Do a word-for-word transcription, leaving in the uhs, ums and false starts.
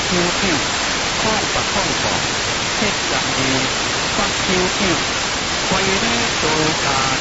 九九，空八空八，七十二，八九九，欢迎你多加